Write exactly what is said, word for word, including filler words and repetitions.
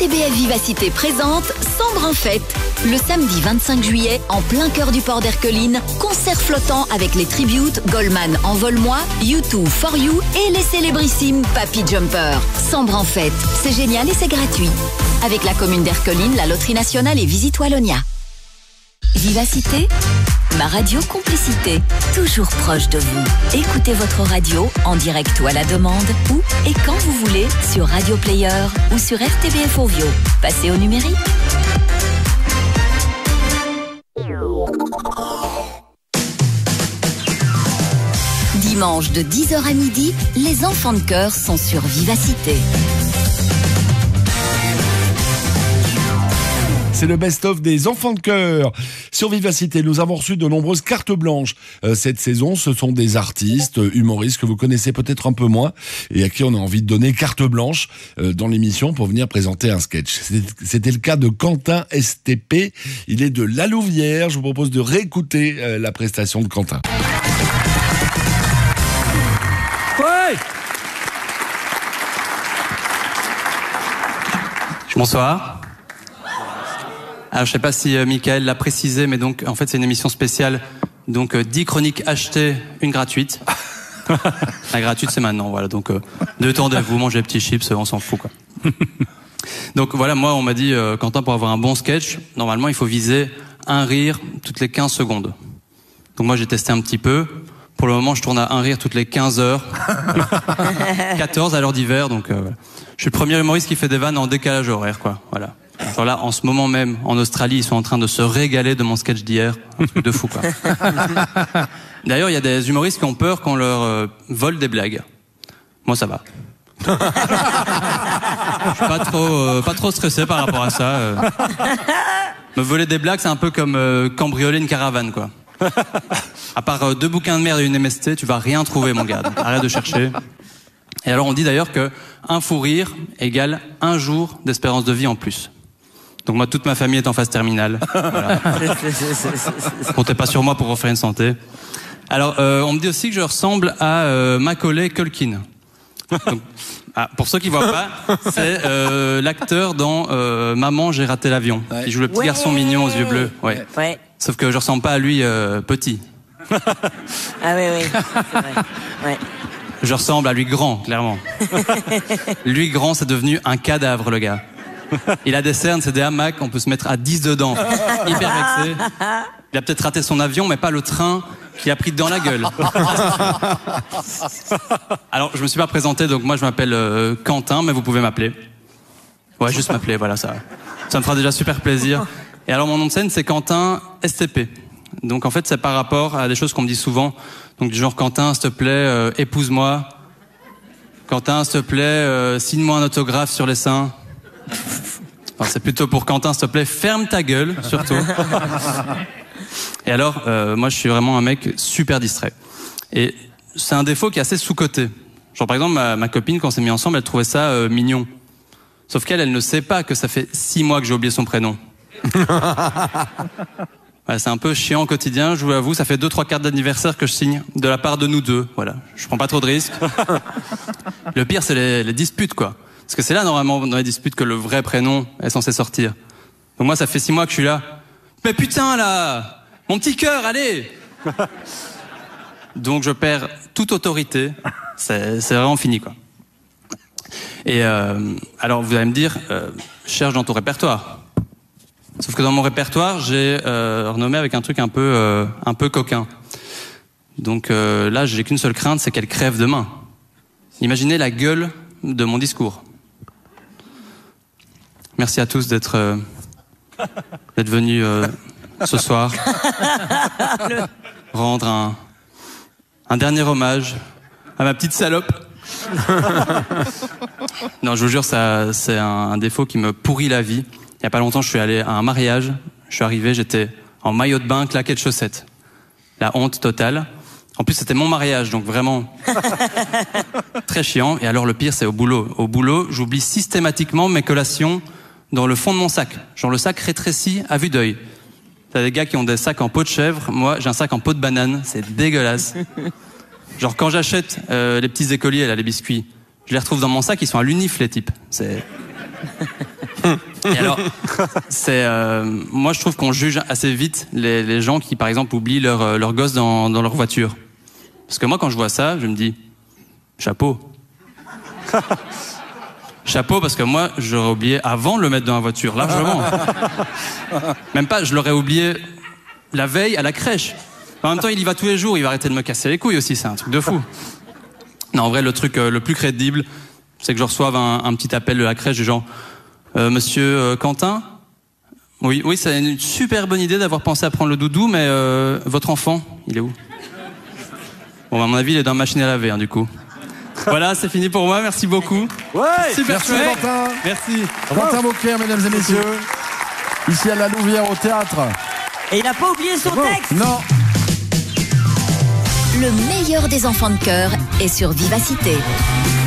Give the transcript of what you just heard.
T B F Vivacité présente Sambre en fête. Le samedi vingt-cinq juillet, en plein cœur du port d'Erqueline, concert flottant avec les tributes Goldman Envole-moi, U deux For You et les célébrissimes Papy Jumper. Sambre en fête, c'est génial et c'est gratuit. Avec la commune d'Erqueline, la Loterie Nationale et Visite Wallonia. Vivacité, ma radio complicité, toujours proche de vous. Écoutez votre radio en direct ou à la demande, où et quand vous voulez, sur Radio Player ou sur R T B F Ovio. Passez au numérique. Dimanche de dix heures à midi, les enfants de chœur sont sur Vivacité. C'est le best-of des enfants de chœur. Sur Vivacité, nous avons reçu de nombreuses cartes blanches. Euh, cette saison, ce sont des artistes, humoristes que vous connaissez peut-être un peu moins et à qui on a envie de donner carte blanche euh, dans l'émission pour venir présenter un sketch. C'était le cas de Quentin S T P. Il est de La Louvière. Je vous propose de réécouter euh, la prestation de Quentin. Ouais. Bonsoir. Alors, je sais pas si euh, Michael l'a précisé, mais donc, en fait, c'est une émission spéciale. Donc, euh, dix chroniques achetées, une gratuite. La gratuite, c'est maintenant, voilà. Donc, euh, détendez-vous, mangez des petits chips, on s'en fout, quoi. Donc, voilà, moi, on m'a dit, euh, Quentin, pour avoir un bon sketch, normalement, il faut viser un rire toutes les quinze secondes. Donc, moi, j'ai testé un petit peu. Pour le moment, je tourne à un rire toutes les quinze heures. quatorze à l'heure d'hiver, donc, euh, voilà. Je suis le premier humoriste qui fait des vannes en décalage horaire, quoi. Voilà. Alors là, en ce moment même, en Australie, ils sont en train de se régaler de mon sketch d'hier. Un truc de fou, quoi. D'ailleurs, il y a des humoristes qui ont peur qu'on leur euh, vole des blagues. Moi, ça va. Je suis pas trop, euh, pas trop stressé par rapport à ça. Euh. Me voler des blagues, c'est un peu comme euh, cambrioler une caravane, quoi. À part euh, deux bouquins de merde et une M S T, tu vas rien trouver, mon gars. Donc, arrête de chercher. Et alors, on dit d'ailleurs que un fou rire égale un jour d'espérance de vie en plus. Donc moi, toute ma famille est en phase terminale. Voilà. Comptez pas sur moi pour offrir une santé. Alors, euh, on me dit aussi que je ressemble à euh, Macaulay Culkin. Donc, ah, pour ceux qui voient pas, c'est euh, l'acteur dans euh, Maman, j'ai raté l'avion. Ouais. Il joue le petit ouais. garçon mignon aux yeux bleus. Ouais. Ouais. Sauf que je ressemble pas à lui euh, petit. Ah oui, oui, c'est vrai. Ouais. Je ressemble à lui grand, clairement. Lui grand, c'est devenu un cadavre, le gars. Il a des cernes, c'est des hamacs, on peut se mettre à dix dedans. Hyper vexé. Il a peut-être raté son avion, mais pas le train qu'il a pris dans la gueule. Alors, je me suis pas présenté, donc moi je m'appelle euh, Quentin, mais vous pouvez m'appeler. Ouais, juste m'appeler, voilà, ça, ça me fera déjà super plaisir. Et alors, mon nom de scène, c'est Quentin S T P. Donc en fait, c'est par rapport à des choses qu'on me dit souvent. Donc du genre, Quentin, s'il te plaît, euh, épouse-moi. Quentin, s'il te plaît, euh, signe-moi un autographe sur les seins. Alors c'est plutôt pour Quentin, s'il te plaît, ferme ta gueule, surtout. Et alors, euh, moi je suis vraiment un mec super distrait. Et c'est un défaut qui est assez sous-coté. Genre par exemple, ma, ma copine, quand on s'est mis ensemble, elle trouvait ça euh, mignon. Sauf qu'elle, elle ne sait pas que ça fait six mois que j'ai oublié son prénom. Ouais, c'est un peu chiant au quotidien, je vous l'avoue, ça fait deux, trois cartes d'anniversaire que je signe de la part de nous deux, voilà. Je prends pas trop de risques. Le pire, c'est les, les disputes, quoi. Parce que c'est là, normalement, dans les disputes, que le vrai prénom est censé sortir. Donc moi, ça fait six mois que je suis là. Mais putain, là! Mon petit cœur, allez! Donc je perds toute autorité. C'est, c'est vraiment fini, quoi. Et euh, alors, vous allez me dire, euh, cherche dans ton répertoire. Sauf que dans mon répertoire, j'ai euh, renommé avec un truc un peu, euh, un peu coquin. Donc euh, là, j'ai qu'une seule crainte, c'est qu'elle crève demain. Imaginez la gueule de mon discours. Merci à tous d'être euh, d'être venus euh, ce soir rendre un, un dernier hommage à ma petite salope. Non, je vous jure, ça, c'est un, un défaut qui me pourrit la vie. Il y a pas longtemps, je suis allé à un mariage. Je suis arrivé, j'étais en maillot de bain, claqué de chaussettes. La honte totale. En plus, c'était mon mariage, donc vraiment très chiant. Et alors, le pire, c'est au boulot. Au boulot, j'oublie systématiquement mes collations dans le fond de mon sac. Genre le sac rétréci à vue d'œil. T'as des gars qui ont des sacs en peau de chèvre. Moi, j'ai un sac en peau de banane. C'est dégueulasse. Genre quand j'achète euh, les petits écoliers, là, les biscuits, je les retrouve dans mon sac, ils sont à l'unif, les types. C'est... Et alors, c'est, euh, moi je trouve qu'on juge assez vite les, les gens qui, par exemple, oublient leur, euh, leur gosse dans, dans leur voiture. Parce que moi, quand je vois ça, je me dis, chapeau. Chapeau, parce que moi, j'aurais oublié avant de le mettre dans la voiture, largement. Même pas, je l'aurais oublié la veille à la crèche. En même temps, il y va tous les jours, il va arrêter de me casser les couilles aussi, c'est un truc de fou. Non, en vrai, le truc euh, le plus crédible, c'est que je reçoive un, un petit appel de la crèche du genre euh, Monsieur euh, Quentin ? Oui, oui, c'est une super bonne idée d'avoir pensé à prendre le doudou, mais euh, votre enfant, il est où ? Bon, à mon avis, il est dans la machine à laver, hein, du coup. Voilà, c'est fini pour moi, merci beaucoup. Ouais, super merci chouette. Quentin. Merci. Quentin Beaucaire, mesdames et messieurs. Ici à la Louvière au théâtre. Et il n'a pas oublié son texte. Non. Le meilleur des enfants de cœur est sur Vivacité.